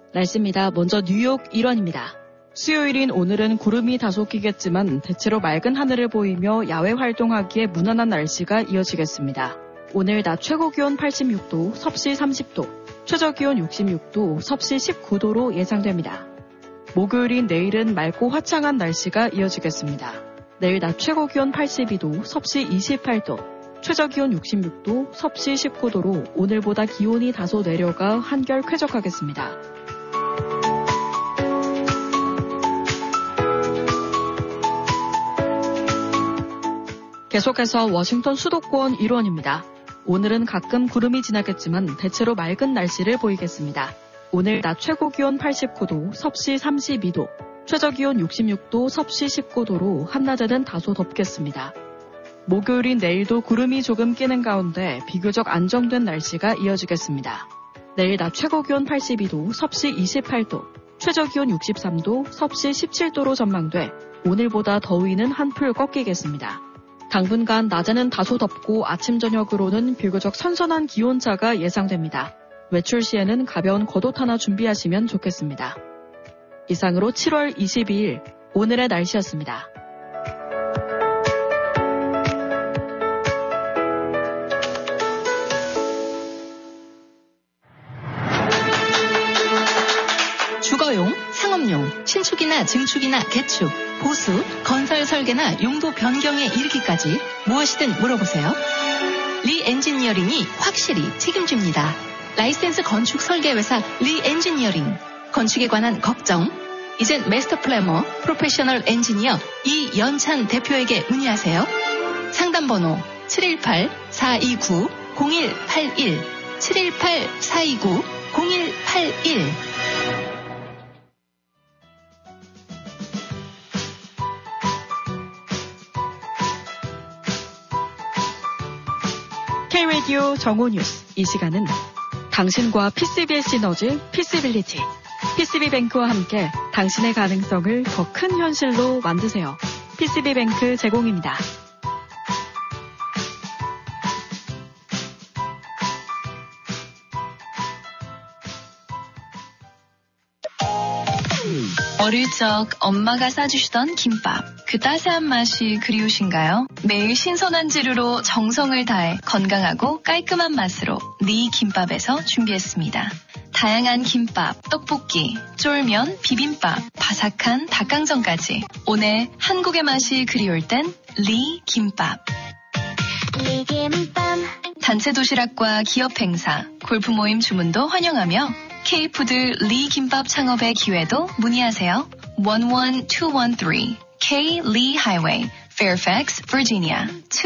날씨입니다. 먼저 뉴욕 일원입니다. 수요일인 오늘은 구름이 다소 끼겠지만 대체로 맑은 하늘을 보이며 야외 활동하기에 무난한 날씨가 이어지겠습니다. 오늘 낮 최고 기온 86도, 섭씨 30도, 최저 기온 66도, 섭씨 19도로 예상됩니다. 목요일인 내일은 맑고 화창한 날씨가 이어지겠습니다. 내일 낮 최고 기온 82도, 섭씨 28도, 최저 기온 66도, 섭씨 19도로 오늘보다 기온이 다소 내려가 한결 쾌적하겠습니다. 계속해서 워싱턴 수도권 일원입니다. 오늘은 가끔 구름이 지나겠지만 대체로 맑은 날씨를 보이겠습니다. 오늘 낮 최고 기온 89도, 섭씨 32도, 최저 기온 66도, 섭씨 19도로 한낮에는 다소 덥겠습니다. 목요일인 내일도 구름이 조금 끼는 가운데 비교적 안정된 날씨가 이어지겠습니다. 내일 낮 최고 기온 82도, 섭씨 28도, 최저 기온 63도, 섭씨 17도로 전망돼 오늘보다 더위는 한풀 꺾이겠습니다. 당분간 낮에는 다소 덥고 아침 저녁으로는 비교적 선선한 기온차가 예상됩니다. 외출 시에는 가벼운 겉옷 하나 준비하시면 좋겠습니다. 이상으로 7월 22일 오늘의 날씨였습니다. 주거용, 상업용, 신축이나 증축이나 개축, 보수, 건설 설계나 용도 변경에 이르기까지 무엇이든 물어보세요. 리 엔지니어링이 확실히 책임집니다. 라이센스 건축 설계 회사 리 엔지니어링. 건축에 관한 걱정? 이젠 마스터 플래머, 프로페셔널 엔지니어 이연찬 대표에게 문의하세요. 상담번호 718-429-0181 718-429-0181. K-Radio 정오뉴스. 이 시간은 당신과 PCB의 시너지, PC빌리티. PCB뱅크와 함께 당신의 가능성을 더 큰 현실로 만드세요. PCB뱅크 제공입니다. 어릴 적 엄마가 싸주시던 김밥. 그 따스한 맛이 그리우신가요? 매일 신선한 재료로 정성을 다해 건강하고 깔끔한 맛으로 리 김밥에서 준비했습니다. 다양한 김밥, 떡볶이, 쫄면, 비빔밥, 바삭한 닭강정까지. 오늘 한국의 맛이 그리울 땐 리 김밥. 리 김밥. 단체 도시락과 기업 행사, 골프 모임 주문도 환영하며 K푸드 리 김밥 창업의 기회도 문의하세요. 11213 K Lee Highway, Fairfax, Virginia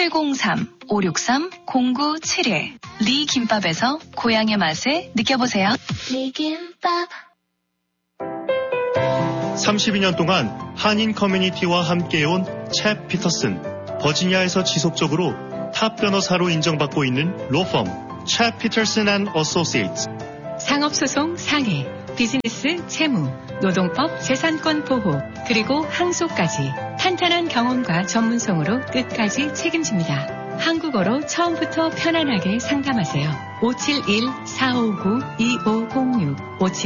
703-563-0971. 리 김밥에서 고향의 맛을 느껴보세요. 리 김밥. 32년 동안 한인 커뮤니티와 함께해온 챕 피터슨. 버지니아에서 지속적으로 탑 변호사로 인정받고 있는 로펌 챕 피터슨 앤 어소시에이츠. 상업소송 상해, 비즈니스 채무, 노동법 재산권 보호, 그리고 항소까지 탄탄한 경험과 전문성으로 끝까지 책임집니다. 한국어로 처음부터 편안하게 상담하세요. 571-459-2506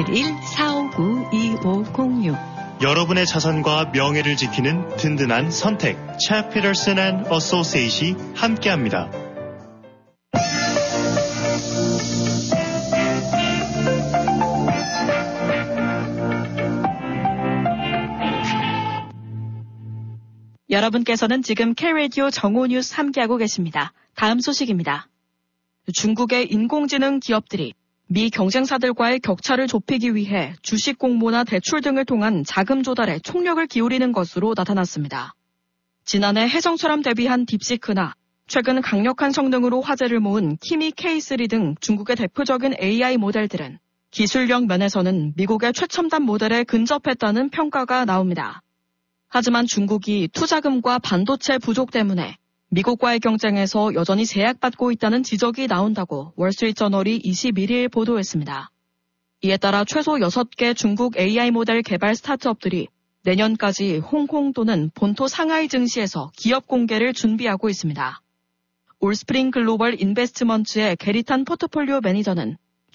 571-459-2506. 여러분의 자산과 명예를 지키는 든든한 선택 챕 피터슨 앤 어소시에이트이 함께합니다. 여러분께서는 지금 K-Radio 정오뉴스 함께하고 계십니다. 다음 소식입니다. 중국의 인공지능 기업들이 미 경쟁사들과의 격차를 좁히기 위해 주식 공모나 대출 등을 통한 자금 조달에 총력을 기울이는 것으로 나타났습니다. 지난해 해성처럼 데뷔한 딥시크나 최근 강력한 성능으로 화제를 모은 키미 K3 등 중국의 대표적인 AI 모델들은 기술력 면에서는 미국의 최첨단 모델에 근접했다는 평가가 나옵니다. 하지만 중국이 투자금과 반도체 부족 때문에 미국과의 경쟁에서 여전히 제약받고 있다는 지적이 나온다고 월스트리트저널이 21일 보도했습니다. 이에 따라 최소 6개 중국 AI 모델 개발 스타트업들이 내년까지 홍콩 또는 본토 상하이 증시에서 기업 공개를 준비하고 있습니다. 올스프링 글로벌 인베스트먼트의 게리탄 포트폴리오 매니저는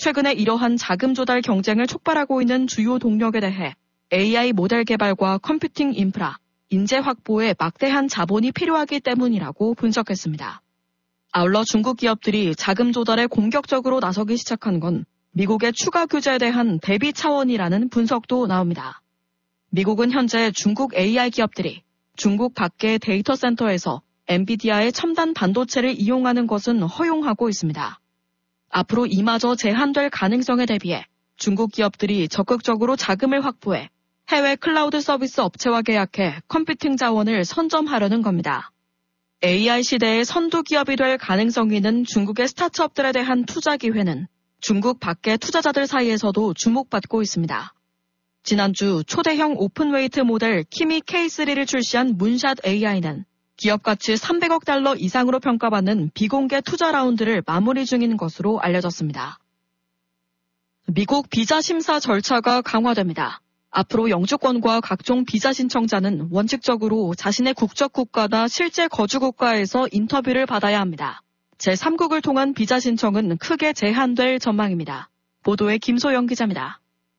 최근에 이러한 자금 조달 경쟁을 촉발하고 있는 주요 동력에 대해 AI 모델 개발과 컴퓨팅 인프라, 인재 확보에 막대한 자본이 필요하기 때문이라고 분석했습니다. 아울러 중국 기업들이 자금 조달에 공격적으로 나서기 시작한 건 미국의 추가 규제에 대한 대비 차원이라는 분석도 나옵니다. 미국은 현재 중국 AI 기업들이 중국 밖의 데이터 센터에서 엔비디아의 첨단 반도체를 이용하는 것은 허용하고 있습니다. 앞으로 이마저 제한될 가능성에 대비해 중국 기업들이 적극적으로 자금을 확보해 해외 클라우드 서비스 업체와 계약해 컴퓨팅 자원을 선점하려는 겁니다. AI 시대의 선두 기업이 될 가능성이 있는 중국의 스타트업들에 대한 투자 기회는 중국 밖의 투자자들 사이에서도 주목받고 있습니다. 지난주 초대형 오픈웨이트 모델 키미 K3를 출시한 문샷 AI는 기업 가치 300억 달러 이상으로 평가받는 비공개 투자 라운드를 마무리 중인 것으로 알려졌습니다. 미국 비자 심사 절차가 강화됩니다. 앞으로 영주권과 각종 비자 신청자는 원칙적으로 자신의 국적 국가나 실제 거주 국가에서 인터뷰를 받아야 합니다. 제3국을 통한 비자 신청은 크게 제한될 전망입니다. 보도에 김소영 기자입니다.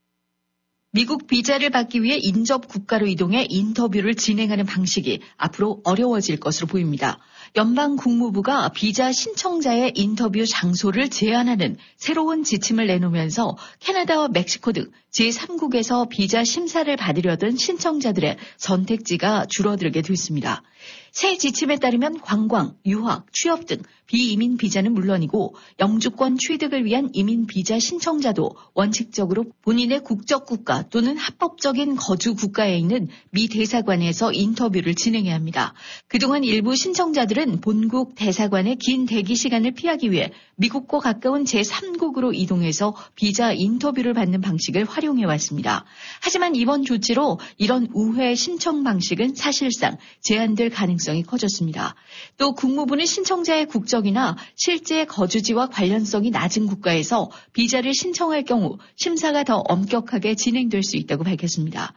미국 비자를 받기 위해 인접 국가로 이동해 인터뷰를 진행하는 방식이 앞으로 어려워질 것으로 보입니다. 연방 국무부가 비자 신청자의 인터뷰 장소를 제한하는 새로운 지침을 내놓으면서 캐나다와 멕시코 등 제3국에서 비자 심사를 받으려던 신청자들의 선택지가 줄어들게 됐습니다. 새 지침에 따르면 관광, 유학, 취업 등 비이민 비자는 물론이고 영주권 취득을 위한 이민 비자 신청자도 원칙적으로 본인의 국적 국가 또는 합법적인 거주 국가에 있는 미 대사관에서 인터뷰를 진행해야 합니다. 그동안 일부 신청자들은 본국 대사관의 긴 대기 시간을 피하기 위해 미국과 가까운 제3국으로 이동해서 비자 인터뷰를 받는 방식을 활용해왔습니다. 하지만 이번 조치로 이런 우회 신청 방식은 사실상 제한될 가능성이 커졌습니다. 또 국무부는 신청자의 국적이나 실제 거주지와 관련성이 낮은 국가에서 비자를 신청할 경우 심사가 더 엄격하게 진행될 수 있다고 밝혔습니다.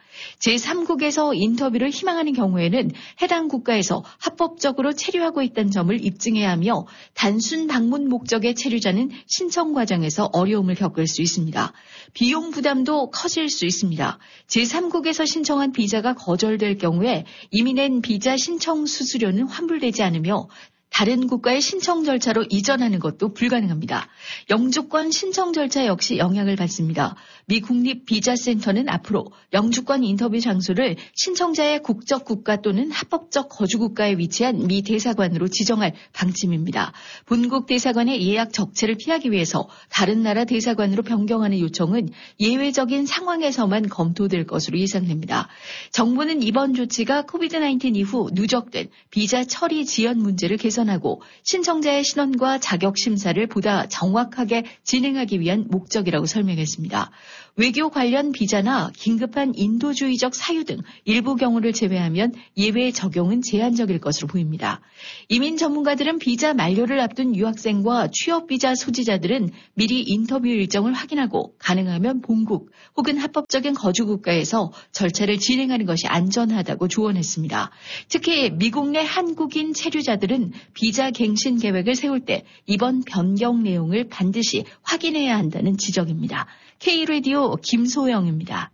제3국에서 인터뷰를 희망하는 경우에는 해당 국가에서 합법적으로 체류하고 있다는 점을 입증해야 하며 단순 방문 목적의 체류자는 신청 과정에서 어려움을 겪을 수 있습니다. 비용 부담도 커질 수 있습니다. 제3국에서 신청한 비자가 거절될 경우에 이미 낸 비자 신청 수수료는 환불되지 않으며 다른 국가의 신청 절차로 이전하는 것도 불가능합니다. 영주권 신청 절차 역시 영향을 받습니다. 미 국립비자센터는 앞으로 영주권 인터뷰 장소를 신청자의 국적 국가 또는 합법적 거주 국가에 위치한 미 대사관으로 지정할 방침입니다. 본국 대사관의 예약 적체를 피하기 위해서 다른 나라 대사관으로 변경하는 요청은 예외적인 상황에서만 검토될 것으로 예상됩니다. 정부는 이번 조치가 코비드-19 이후 누적된 비자 처리 지연 문제를 개선하고 신청자의 신원과 자격 심사를 보다 정확하게 진행하기 위한 목적이라고 설명했습니다. 외교 관련 비자나 긴급한 인도주의적 사유 등 일부 경우를 제외하면 예외 적용은 제한적일 것으로 보입니다. 이민 전문가들은 비자 만료를 앞둔 유학생과 취업 비자 소지자들은 미리 인터뷰 일정을 확인하고 가능하면 본국 혹은 합법적인 거주 국가에서 절차를 진행하는 것이 안전하다고 조언했습니다. 특히 미국 내 한국인 체류자들은 비자 갱신 계획을 세울 때 이번 변경 내용을 반드시 확인해야 한다는 지적입니다. K-라디오 김소영입니다.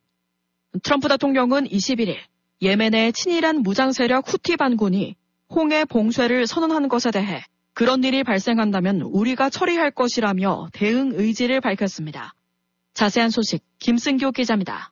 트럼프 대통령은 21일 예멘의 친이란 무장세력 후티 반군이 홍해 봉쇄를 선언한 것에 대해 그런 일이 발생한다면 우리가 처리할 것이라며 대응 의지를 밝혔습니다. 자세한 소식 김승교 기자입니다.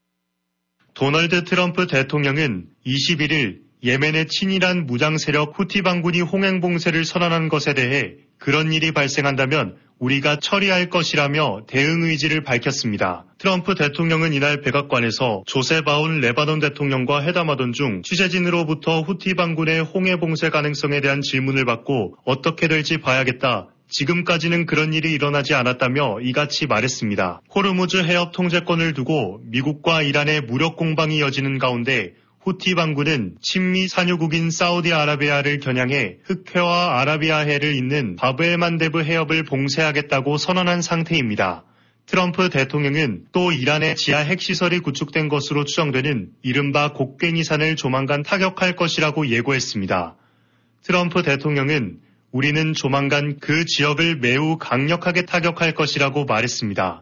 도널드 트럼프 대통령은 21일 예멘의 친이란 무장세력 후티 반군이 홍해 봉쇄를 선언한 것에 대해 그런 일이 발생한다면 우리가 처리할 것이라며 대응 의지를 밝혔습니다. 트럼프 대통령은 이날 백악관에서 조셉 아운 레바논 대통령과 회담하던 중 취재진으로부터 후티 반군의 홍해 봉쇄 가능성에 대한 질문을 받고 어떻게 될지 봐야겠다. 지금까지는 그런 일이 일어나지 않았다며 이같이 말했습니다. 호르무즈 해협 통제권을 두고 미국과 이란의 무력 공방이 이어지는 가운데 후티 반군은 친미 산유국인 사우디아라비아를 겨냥해 흑해와 아라비아해를 잇는 바브엘만데브 해협을 봉쇄하겠다고 선언한 상태입니다. 트럼프 대통령은 또 이란의 지하 핵시설이 구축된 것으로 추정되는 이른바 곡괭이산을 조만간 타격할 것이라고 예고했습니다. 트럼프 대통령은 우리는 조만간 그 지역을 매우 강력하게 타격할 것이라고 말했습니다.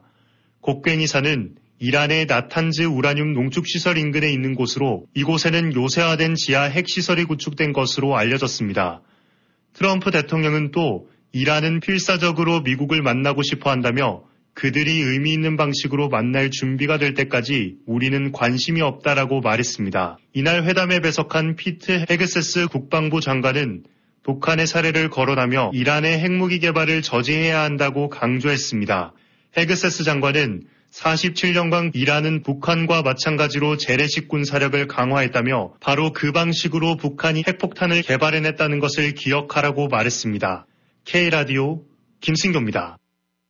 곡괭이사는 이란의 나탄즈 우라늄 농축시설 인근에 있는 곳으로 이곳에는 요새화된 지하 핵시설이 구축된 것으로 알려졌습니다. 트럼프 대통령은 또 이란은 필사적으로 미국을 만나고 싶어 한다며 그들이 의미 있는 방식으로 만날 준비가 될 때까지 우리는 관심이 없다라고 말했습니다. 이날 회담에 배석한 피트 헤그세스 국방부 장관은 북한의 사례를 거론하며 이란의 핵무기 개발을 저지해야 한다고 강조했습니다. 헤그세스 장관은 47년간 이란은 북한과 마찬가지로 재래식 군사력을 강화했다며 바로 그 방식으로 북한이 핵폭탄을 개발해냈다는 것을 기억하라고 말했습니다. K라디오 김승교입니다.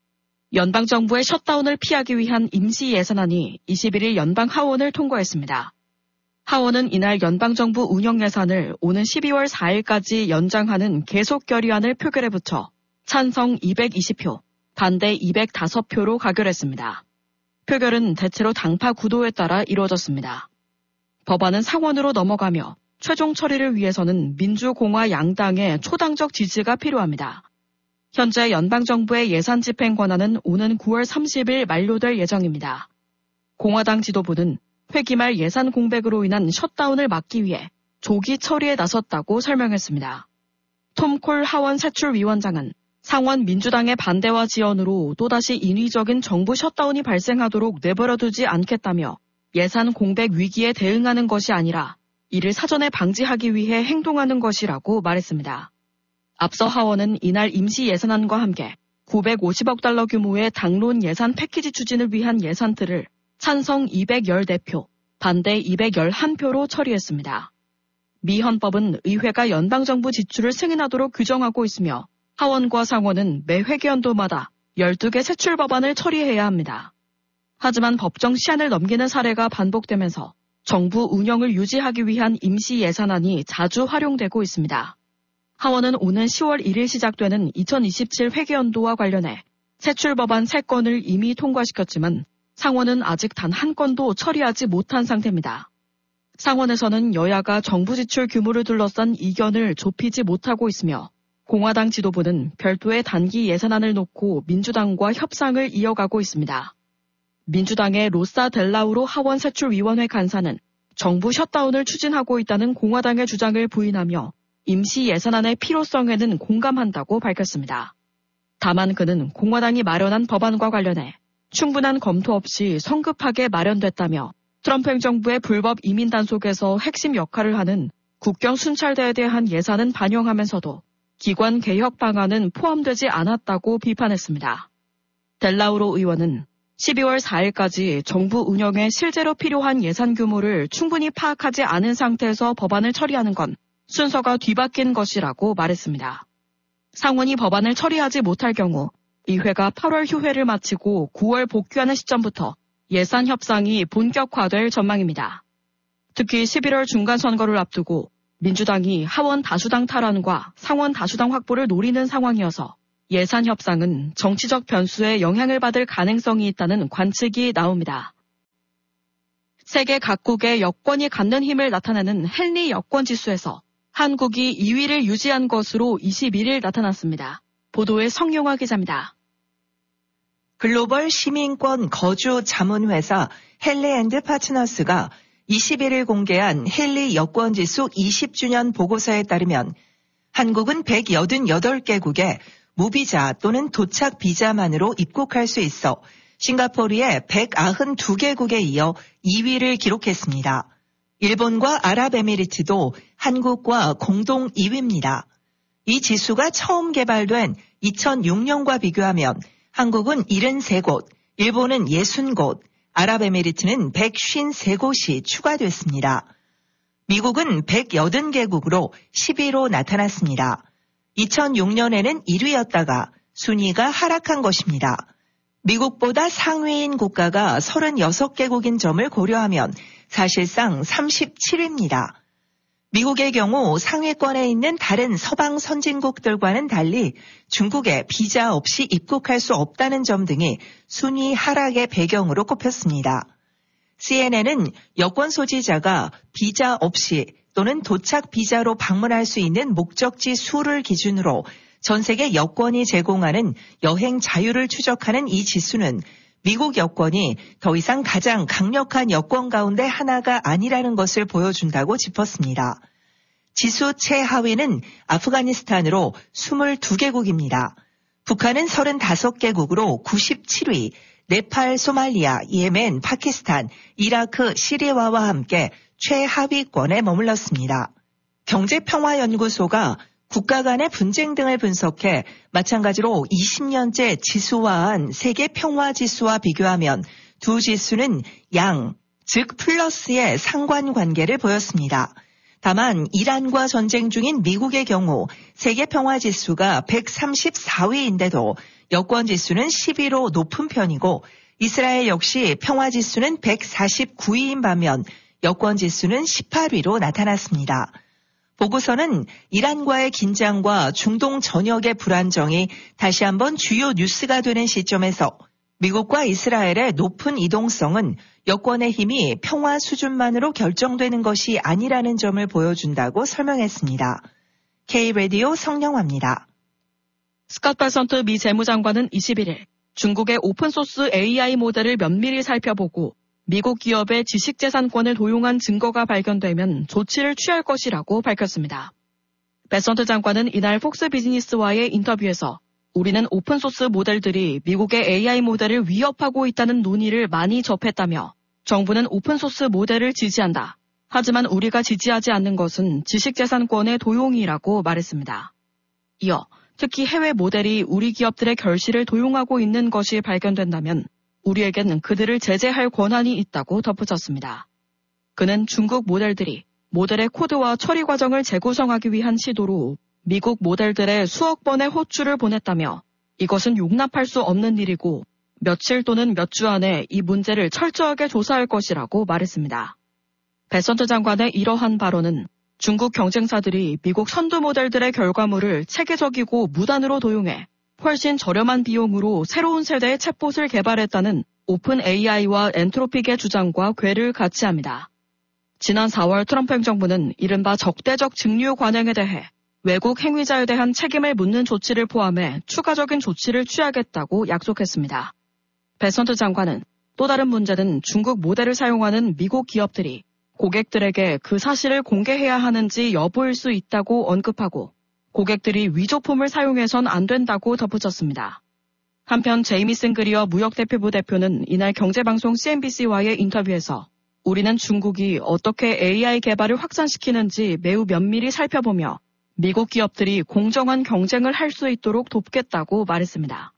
연방정부의 셧다운을 피하기 위한 임시 예산안이 21일 연방 하원을 통과했습니다. 하원은 이날 연방정부 운영 예산을 오는 12월 4일까지 연장하는 계속 결의안을 표결에 붙여 찬성 220표, 반대 205표로 가결했습니다. 표결은 대체로 당파 구도에 따라 이루어졌습니다. 법안은 상원으로 넘어가며 최종 처리를 위해서는 민주공화 양당의 초당적 지지가 필요합니다. 현재 연방정부의 예산 집행 권한은 오는 9월 30일 만료될 예정입니다. 공화당 지도부는 회기 말 예산 공백으로 인한 셧다운을 막기 위해 조기 처리에 나섰다고 설명했습니다. 톰 콜 하원 세출위원장은 상원 민주당의 반대와 지연으로 또다시 인위적인 정부 셧다운이 발생하도록 내버려두지 않겠다며 예산 공백 위기에 대응하는 것이 아니라 이를 사전에 방지하기 위해 행동하는 것이라고 말했습니다. 앞서 하원은 이날 임시 예산안과 함께 950억 달러 규모의 당론 예산 패키지 추진을 위한 예산틀을 찬성 214표, 반대 211표로 처리했습니다. 미 헌법은 의회가 연방정부 지출을 승인하도록 규정하고 있으며 하원과 상원은 매 회계연도마다 12개 세출 법안을 처리해야 합니다. 하지만 법정 시한을 넘기는 사례가 반복되면서 정부 운영을 유지하기 위한 임시 예산안이 자주 활용되고 있습니다. 하원은 오는 10월 1일 시작되는 2027 회계연도와 관련해 세출 법안 3건을 이미 통과시켰지만 상원은 아직 단 한 건도 처리하지 못한 상태입니다. 상원에서는 여야가 정부 지출 규모를 둘러싼 이견을 좁히지 못하고 있으며 공화당 지도부는 별도의 단기 예산안을 놓고 민주당과 협상을 이어가고 있습니다. 민주당의 로사 델라우로 하원 세출위원회 간사는 정부 셧다운을 추진하고 있다는 공화당의 주장을 부인하며 임시 예산안의 필요성에는 공감한다고 밝혔습니다. 다만 그는 공화당이 마련한 법안과 관련해 충분한 검토 없이 성급하게 마련됐다며 트럼프 행정부의 불법 이민 단속에서 핵심 역할을 하는 국경 순찰대에 대한 예산은 반영하면서도 기관 개혁 방안은 포함되지 않았다고 비판했습니다. 델라우로 의원은 12월 4일까지 정부 운영에 실제로 필요한 예산 규모를 충분히 파악하지 않은 상태에서 법안을 처리하는 건 순서가 뒤바뀐 것이라고 말했습니다. 상원이 법안을 처리하지 못할 경우 의회가 8월 휴회를 마치고 9월 복귀하는 시점부터 예산 협상이 본격화될 전망입니다. 특히 11월 중간선거를 앞두고 민주당이 하원 다수당 탈환과 상원 다수당 확보를 노리는 상황이어서 예산 협상은 정치적 변수에 영향을 받을 가능성이 있다는 관측이 나옵니다. 세계 각국의 여권이 갖는 힘을 나타내는 헨리 여권지수에서 한국이 2위를 유지한 것으로 21일 나타났습니다. 보도에 성용화 기자입니다. 글로벌 시민권 거주 자문회사 헨리앤드파트너스가 21일 공개한 헨리 여권지수 20주년 보고서에 따르면 한국은 188개국에 무비자 또는 도착 비자만으로 입국할 수 있어 싱가포르의 192개국에 이어 2위를 기록했습니다. 일본과 아랍에미리트도 한국과 공동 2위입니다. 이 지수가 처음 개발된 2006년과 비교하면 한국은 73곳, 일본은 60곳, 아랍에미리트는 153곳이 추가됐습니다. 미국은 180개국으로 10위로 나타났습니다. 2006년에는 1위였다가 순위가 하락한 것입니다. 미국보다 상위인 국가가 36개국인 점을 고려하면 사실상 37위입니다. 미국의 경우 상위권에 있는 다른 서방 선진국들과는 달리 중국에 비자 없이 입국할 수 없다는 점 등이 순위 하락의 배경으로 꼽혔습니다. CNN은 여권 소지자가 비자 없이 또는 도착 비자로 방문할 수 있는 목적지 수를 기준으로 전 세계 여권이 제공하는 여행 자유를 추적하는 이 지수는 미국 여권이 더 이상 가장 강력한 여권 가운데 하나가 아니라는 것을 보여준다고 짚었습니다. 지수 최하위는 아프가니스탄으로 22개국입니다. 북한은 35개국으로 97위, 네팔, 소말리아, 예멘, 파키스탄, 이라크, 시리아와 함께 최하위권에 머물렀습니다. 경제평화연구소가 국가 간의 분쟁 등을 분석해 마찬가지로 20년째 지수화한 세계 평화지수와 비교하면 두 지수는 양, 즉 플러스의 상관관계를 보였습니다. 다만 이란과 전쟁 중인 미국의 경우 세계 평화지수가 134위인데도 여권지수는 10위로 높은 편이고 이스라엘 역시 평화지수는 149위인 반면 여권지수는 18위로 나타났습니다. 보고서는 이란과의 긴장과 중동 전역의 불안정이 다시 한번 주요 뉴스가 되는 시점에서 미국과 이스라엘의 높은 이동성은 여권의 힘이 평화 수준만으로 결정되는 것이 아니라는 점을 보여준다고 설명했습니다. K-라디오 성영화입니다. 스캇 베선트 미 재무장관은 21일 중국의 오픈소스 AI 모델을 면밀히 살펴보고 미국 기업의 지식재산권을 도용한 증거가 발견되면 조치를 취할 것이라고 밝혔습니다. 베선트 장관은 이날 폭스 비즈니스와의 인터뷰에서 우리는 오픈소스 모델들이 미국의 AI 모델을 위협하고 있다는 논의를 많이 접했다며 정부는 오픈소스 모델을 지지한다. 하지만 우리가 지지하지 않는 것은 지식재산권의 도용이라고 말했습니다. 이어 특히 해외 모델이 우리 기업들의 결실을 도용하고 있는 것이 발견된다면 우리에게는 그들을 제재할 권한이 있다고 덧붙였습니다. 그는 중국 모델들이 모델의 코드와 처리 과정을 재구성하기 위한 시도로 미국 모델들의 수억 번의 호출을 보냈다며 이것은 용납할 수 없는 일이고 며칠 또는 몇 주 안에 이 문제를 철저하게 조사할 것이라고 말했습니다. 베선트 장관의 이러한 발언은 중국 경쟁사들이 미국 선두 모델들의 결과물을 체계적이고 무단으로 도용해 훨씬 저렴한 비용으로 새로운 세대의 챗봇을 개발했다는 오픈 AI와 엔트로픽의 주장과 궤를 같이 합니다. 지난 4월 트럼프 행정부는 이른바 적대적 증류 관행에 대해 외국 행위자에 대한 책임을 묻는 조치를 포함해 추가적인 조치를 취하겠다고 약속했습니다. 베선트 장관은 또 다른 문제는 중국 모델을 사용하는 미국 기업들이 고객들에게 그 사실을 공개해야 하는지 여부일 수 있다고 언급하고 고객들이 위조품을 사용해선 안 된다고 덧붙였습니다. 한편 제이미슨 그리어 무역대표부 대표는 이날 경제방송 CNBC와의 인터뷰에서 우리는 중국이 어떻게 AI 개발을 확산시키는지 매우 면밀히 살펴보며 미국 기업들이 공정한 경쟁을 할 수 있도록 돕겠다고 말했습니다.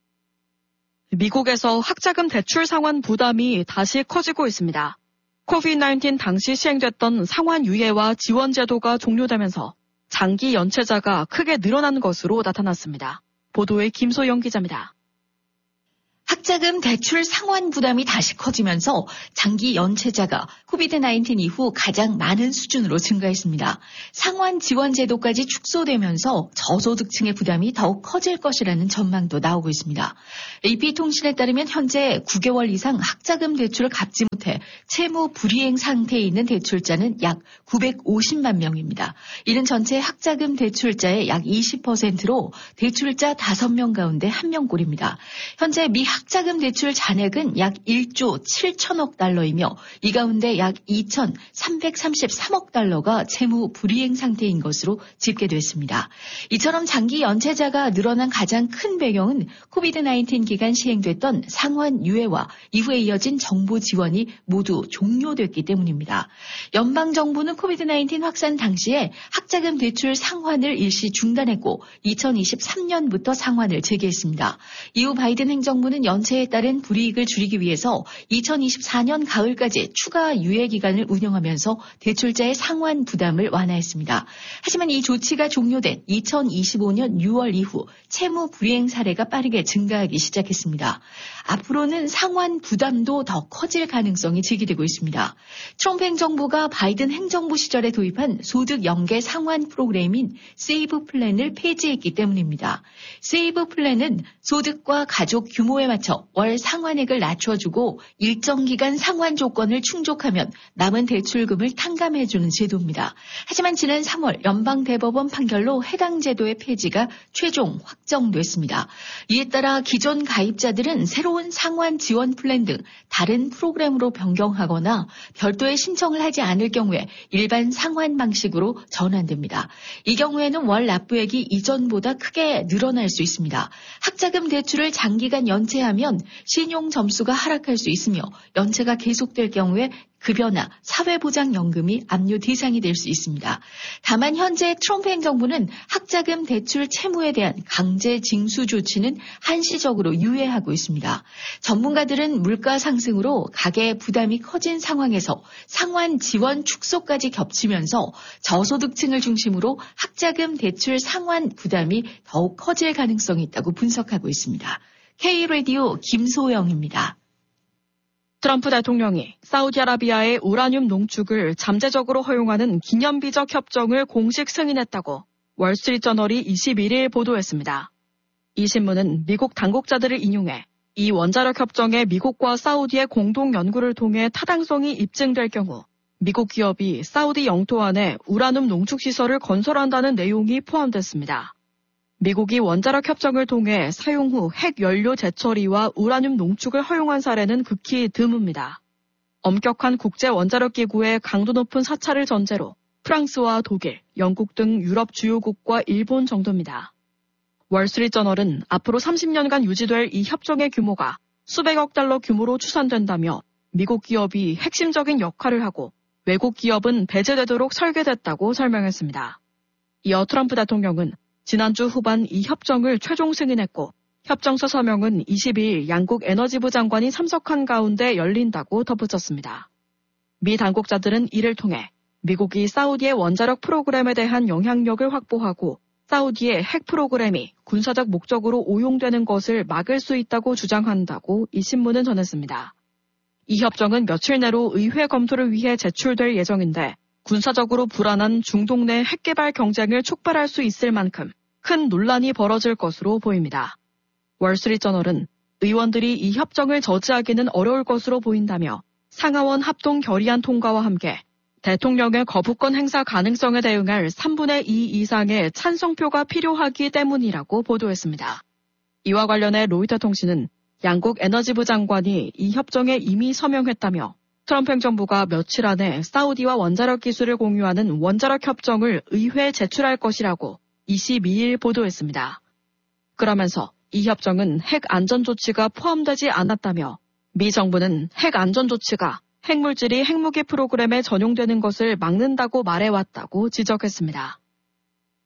미국에서 학자금 대출 상환 부담이 다시 커지고 있습니다. 코비드-19 당시 시행됐던 상환 유예와 지원 제도가 종료되면서 장기 연체자가 크게 늘어난 것으로 나타났습니다. 보도에 김소영 기자입니다. 학자금 대출 상환 부담이 다시 커지면서 장기 연체자가 코비드-19 이후 가장 많은 수준으로 증가했습니다. 상환 지원 제도까지 축소되면서 저소득층의 부담이 더욱 커질 것이라는 전망도 나오고 있습니다. AP통신에 따르면 현재 9개월 이상 학자금 대출을 갚지 못해 채무 불이행 상태에 있는 대출자는 약 950만 명입니다. 이는 전체 학자금 대출자의 약 20%로 대출자 5명 가운데 1명꼴입니다. 현재 미 학자금 대출 잔액은 약 1조 7천억 달러이며 이 가운데 약 2,333억 달러가 채무 불이행 상태인 것으로 집계됐습니다. 이처럼 장기 연체자가 늘어난 가장 큰 배경은 코비드-19 기간 시행됐던 상환 유예와 이후에 이어진 정부 지원이 모두 종료됐기 때문입니다. 연방정부는 코비드-19 확산 당시에 학자금 대출 상환을 일시 중단했고 2023년부터 상환을 재개했습니다. 이후 바이든 행정부는 연체에 따른 불이익을 줄이기 위해서 2024년 가을까지 추가 유예 기간을 운영하면서 대출자의 상환 부담을 완화했습니다. 하지만 이 조치가 종료된 2025년 6월 이후 채무 불이행 사례가 빠르게 증가하기 시작했습니다. 앞으로는 상환 부담도 더 커질 가능성이 제기됩니다. 되고 있습니다. 트럼프 행정부가 바이든 행정부 시절에 도입한 소득 연계 상환 프로그램인 세이브 플랜을 폐지했기 때문입니다. 세이브 플랜은 소득과 가족 규모에 맞춰 월 상환액을 낮춰주고 일정 기간 상환 조건을 충족하면 남은 대출금을 탕감해주는 제도입니다. 하지만 지난 3월 연방대법원 판결로 해당 제도의 폐지가 최종 확정됐습니다. 이에 따라 기존 가입자들은 새로운 상환 지원 플랜 등 다른 프로그램으로 변경하거나 별도의 신청을 하지 않을 경우에 일반 상환 방식으로 전환됩니다. 이 경우에는 월 납부액이 이전보다 크게 늘어날 수 있습니다. 학자금 대출을 장기간 연체하면 신용 점수가 하락할 수 있으며 연체가 계속될 경우에 급여나 사회보장연금이 압류 대상이 될 수 있습니다. 다만 현재 트럼프 행정부는 학자금 대출 채무에 대한 강제 징수 조치는 한시적으로 유예하고 있습니다. 전문가들은 물가 상승으로 가계 부담이 커진 상황에서 상환 지원 축소까지 겹치면서 저소득층을 중심으로 학자금 대출 상환 부담이 더욱 커질 가능성이 있다고 분석하고 있습니다. K-라디오 김소영입니다. 트럼프 대통령이 사우디아라비아의 우라늄 농축을 잠재적으로 허용하는 기념비적 협정을 공식 승인했다고 월스트리트저널이 21일 보도했습니다. 이 신문은 미국 당국자들을 인용해 이 원자력 협정에 미국과 사우디의 공동 연구를 통해 타당성이 입증될 경우 미국 기업이 사우디 영토 안에 우라늄 농축시설을 건설한다는 내용이 포함됐습니다. 미국이 원자력 협정을 통해 사용 후 핵 연료 재처리와 우라늄 농축을 허용한 사례는 극히 드뭅니다. 엄격한 국제 원자력 기구의 강도 높은 사찰을 전제로 프랑스와 독일, 영국 등 유럽 주요국과 일본 정도입니다. 월스트리트저널은 앞으로 30년간 유지될 이 협정의 규모가 수백억 달러 규모로 추산된다며 미국 기업이 핵심적인 역할을 하고 외국 기업은 배제되도록 설계됐다고 설명했습니다. 이어 트럼프 대통령은 지난주 후반 이 협정을 최종 승인했고 협정서 서명은 22일 양국 에너지부 장관이 참석한 가운데 열린다고 덧붙였습니다. 미 당국자들은 이를 통해 미국이 사우디의 원자력 프로그램에 대한 영향력을 확보하고 사우디의 핵 프로그램이 군사적 목적으로 오용되는 것을 막을 수 있다고 주장한다고 이 신문은 전했습니다. 이 협정은 며칠 내로 의회 검토를 위해 제출될 예정인데 군사적으로 불안한 중동 내 핵개발 경쟁을 촉발할 수 있을 만큼 큰 논란이 벌어질 것으로 보입니다. 월스트리트저널은 의원들이 이 협정을 저지하기는 어려울 것으로 보인다며 상하원 합동 결의안 통과와 함께 대통령의 거부권 행사 가능성에 대응할 3분의 2 이상의 찬성표가 필요하기 때문이라고 보도했습니다. 이와 관련해 로이터 통신은 양국 에너지부 장관이 이 협정에 이미 서명했다며 트럼프 행정부가 며칠 안에 사우디와 원자력 기술을 공유하는 원자력 협정을 의회에 제출할 것이라고 22일 보도했습니다. 그러면서 이 협정은 핵 안전 조치가 포함되지 않았다며 미 정부는 핵 안전 조치가 핵물질이 핵무기 프로그램에 전용되는 것을 막는다고 말해왔다고 지적했습니다.